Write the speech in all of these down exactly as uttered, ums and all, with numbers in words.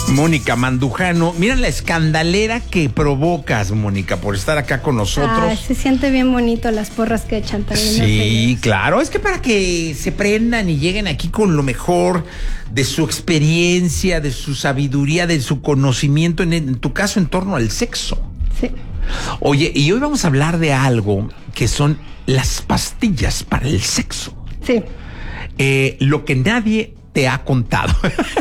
Mónica Mandujano, mira la escandalera que provocas, Mónica, por estar acá con nosotros. Ah, se siente bien bonito las porras que echan también. Sí, claro, es que para que se prendan y lleguen aquí con lo mejor de su experiencia, de su sabiduría, de su conocimiento, en, en tu caso, en torno al sexo. Sí. Oye, y hoy vamos a hablar de algo que son las pastillas para el sexo. Sí. Eh, lo que nadie te ha contado.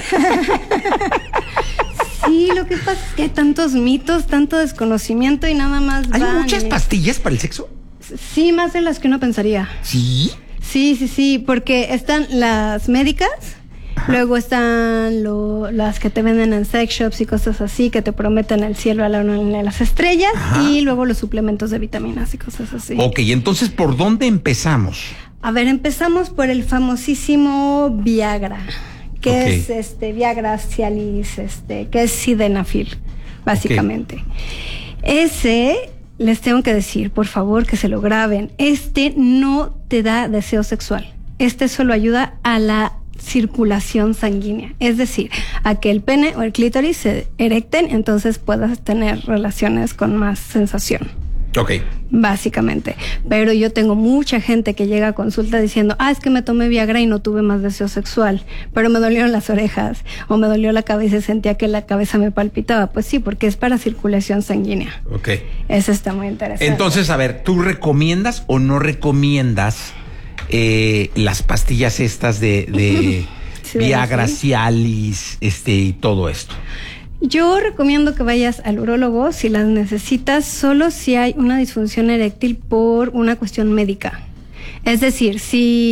Sí, lo que pasa es que hay tantos mitos, tanto desconocimiento y nada más. ¿Hay van muchas y... pastillas para el sexo? Sí, más de las que uno pensaría. ¿Sí? Sí, sí, sí, porque están las médicas, ajá, luego están lo, las que te venden en sex shops y cosas así, que te prometen el cielo a la luna de las estrellas, ajá, y luego los suplementos de vitaminas y cosas así. Ok, entonces, ¿por dónde empezamos? A ver, empezamos por el famosísimo Viagra, que okay. es este Viagra, Cialis, este, que es Sildenafil, básicamente. Okay. Ese, les tengo que decir, por favor, que se lo graben. Este no te da deseo sexual. Este solo ayuda a la circulación sanguínea, es decir, a que el pene o el clítoris se erecten, entonces puedas tener relaciones con más sensación. Ok. Básicamente. Pero yo tengo mucha gente que llega a consulta diciendo, ah, es que me tomé Viagra y no tuve más deseo sexual, pero me dolieron las orejas o me dolió la cabeza y sentía que la cabeza me palpitaba. Pues sí, porque es para circulación sanguínea. Ok. Eso está muy interesante. Entonces, a ver, ¿tú recomiendas o no recomiendas eh, las pastillas estas de, de sí, Viagra, sí, Cialis, este, y todo esto? Yo recomiendo que vayas al urólogo si las necesitas, solo si hay una disfunción eréctil por una cuestión médica. Es decir,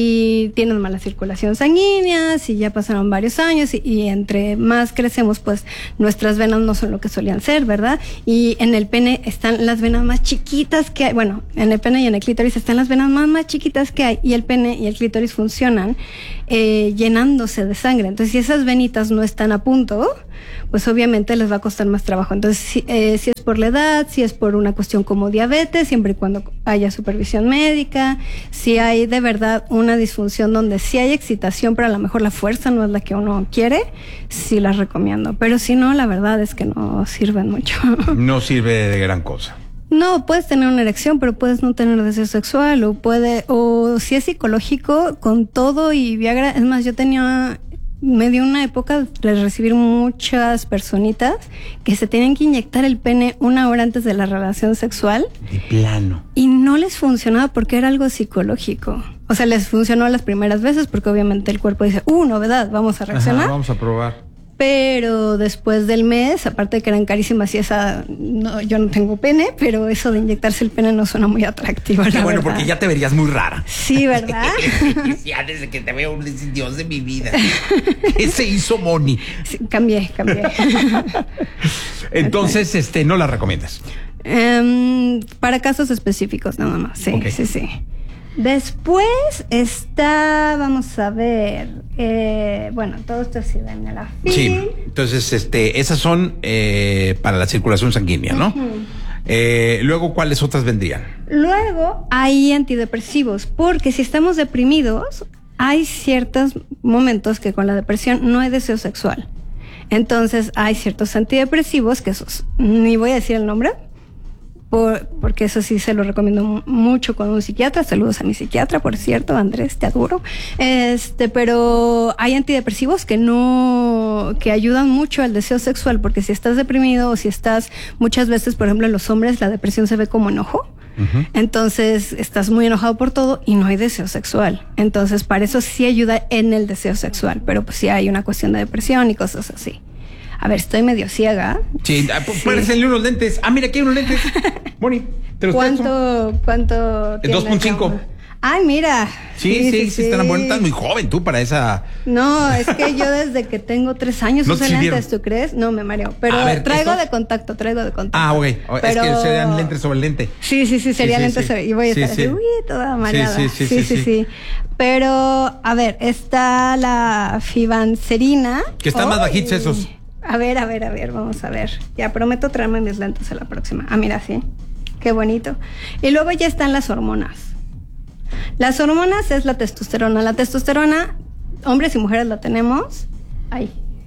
si tienes mala circulación sanguínea, si ya pasaron varios años y, y entre más crecemos, pues nuestras venas no son lo que solían ser, ¿verdad? Y en el pene están las venas más chiquitas que hay. Bueno, en el pene y en el clítoris están las venas más, más chiquitas que hay, y el pene y el clítoris funcionan eh, llenándose de sangre. Entonces, si esas venitas no están a punto, pues obviamente les va a costar más trabajo. Entonces, si, eh, si es por la edad, si es por una cuestión como diabetes, siempre y cuando haya supervisión médica, si hay de verdad una disfunción donde sí hay excitación, pero a lo mejor la fuerza no es la que uno quiere, sí las recomiendo. Pero si no, la verdad es que no sirven mucho. No sirve de gran cosa. No, puedes tener una erección, pero puedes no tener deseo sexual, o puede, o si es psicológico, con todo y Viagra. Es más, yo tenía... me dio una época de recibir muchas personitas que se tenían que inyectar el pene una hora antes de la relación sexual. De plano. Y no les funcionaba porque era algo psicológico. O sea, les funcionó las primeras veces porque obviamente el cuerpo dice, uh, novedad, vamos a reaccionar. Ajá, vamos a probar. Pero después del mes, aparte de que eran carísimas y esa, no, yo no tengo pene, pero eso de inyectarse el pene no suena muy atractivo, la bueno, verdad. Porque ya te verías muy rara. Sí, ¿verdad? Ya desde que te veo, un Dios de mi vida. ¿Qué se hizo Moni? Sí, cambié, cambié. Entonces, este, ¿no la recomiendas? Um, para casos específicos nada más, sí, okay. sí, sí. Después está, vamos a ver, eh, bueno, todo esto es Sildenafil. Sí, entonces, este, esas son eh, para la circulación sanguínea, ¿no? Uh-huh. Eh, luego, ¿cuáles otras vendrían? Luego hay antidepresivos, porque si estamos deprimidos, hay ciertos momentos que con la depresión no hay deseo sexual. Entonces, hay ciertos antidepresivos, que esos, ni voy a decir el nombre, Por, porque eso sí se lo recomiendo mucho con un psiquiatra. Saludos a mi psiquiatra, por cierto, Andrés, te adoro. Este, pero hay antidepresivos que no, que ayudan mucho al deseo sexual, porque si estás deprimido o si estás, muchas veces, por ejemplo, en los hombres la depresión se ve como enojo. Uh-huh. Entonces estás muy enojado por todo y no hay deseo sexual. Entonces para eso sí ayuda en el deseo sexual, pero pues sí hay una cuestión de depresión y cosas así. A ver, estoy medio ciega. Sí, párenle unos lentes. Ah, mira, aquí hay unos lentes. Moni, te los ¿Cuánto, ¿Cuánto El dos punto cinco. Ay, mira. Sí, sí, sí, sí, sí, están buenos. Estás muy joven tú para esa. No, es que yo desde que tengo tres años ¿No uso lentes, ¿tú crees? No, me mareo. Pero ver, traigo ¿estos? de contacto, traigo de contacto. Ah, ok. Pero... es que serían lentes sobre lente. Sí, sí, sí, serían sí, sí, lentes sí. sobre. Y voy a estar sí, así, sí. uy, toda mareada. Sí sí sí, sí, sí, sí, sí. Pero, a ver, está la Fibanserina. Que están oh, más bajitos esos. A ver, a ver, a ver, vamos a ver. Ya prometo traerme mis lentes a la próxima. Ah, mira, sí. Qué bonito. Y luego ya están las hormonas. Las hormonas es la testosterona. La testosterona, hombres y mujeres la tenemos. Ay,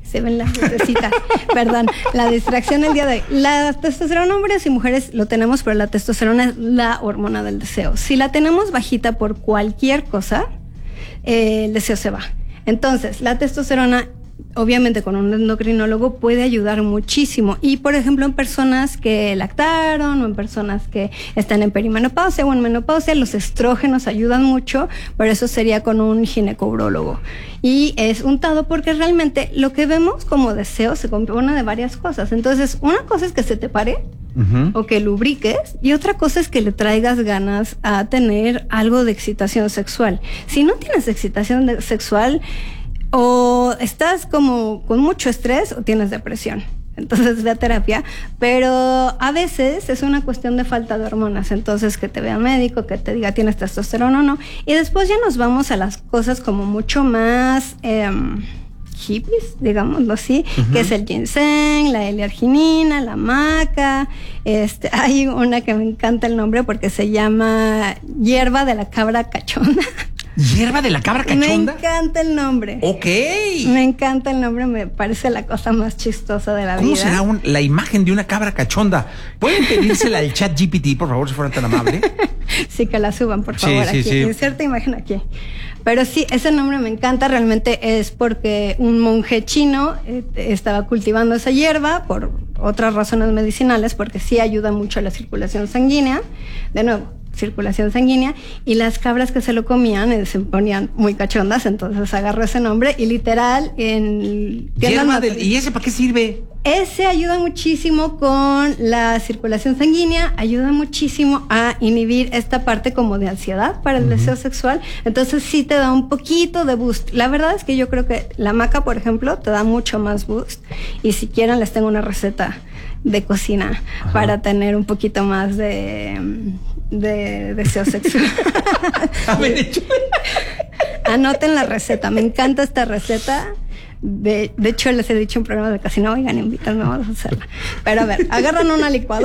se ven las lucecitas. Perdón, la distracción el día de hoy. La testosterona, hombres y mujeres lo tenemos, pero la testosterona es la hormona del deseo. Si la tenemos bajita por cualquier cosa, eh, el deseo se va. Entonces, la testosterona, obviamente con un endocrinólogo, puede ayudar muchísimo. Y, por ejemplo, en personas que lactaron o en personas que están en perimenopausia o en menopausia, los estrógenos ayudan mucho, pero eso sería con un ginecourólogo. Y es untado porque realmente lo que vemos como deseo se compone de varias cosas. Entonces, una cosa es que se te pare, Uh-huh. o que lubriques, y otra cosa es que le traigas ganas a tener algo de excitación sexual. Si no tienes excitación de- sexual, o estás como con mucho estrés o tienes depresión. Entonces ve a terapia, pero a veces es una cuestión de falta de hormonas. Entonces que te vea un médico, que te diga tienes testosterona o no, y después ya nos vamos a las cosas como mucho más eh, hippies, digámoslo así, uh-huh. que es el ginseng, la L-arginina, la maca. Este, hay una que me encanta el nombre porque se llama hierba de la cabra cachonda. ¿Hierba de la cabra cachonda? Me encanta el nombre. Ok. Me encanta el nombre, me parece la cosa más chistosa de la ¿Cómo vida. ¿Cómo será un, la imagen de una cabra cachonda? ¿Pueden pedírsela al chat G P T, por favor, si fueran tan amables? Sí, que la suban, por favor, sí, sí, aquí. Sí. Inserta imagen aquí. Pero sí, ese nombre me encanta, realmente es porque un monje chino eh, estaba cultivando esa hierba por otras razones medicinales, porque sí ayuda mucho a la circulación sanguínea. De nuevo, circulación sanguínea, y las cabras que se lo comían eh, se ponían muy cachondas, entonces agarró ese nombre y literal en... Hierba del, ¿y ese para qué sirve? Ese ayuda muchísimo con la circulación sanguínea, ayuda muchísimo a inhibir esta parte como de ansiedad para el uh-huh. deseo sexual, entonces sí te da un poquito de boost. La verdad es que yo creo que la maca, por ejemplo, te da mucho más boost, y si quieren les tengo una receta de cocina Ajá. para tener un poquito más de, de deseo sexual. A ver, hecho. Anoten la receta, me encanta esta receta. De, de hecho, les he dicho en programas de cocina, oigan, invítanme, vamos a hacerla. Pero a ver, agarran una licuadora.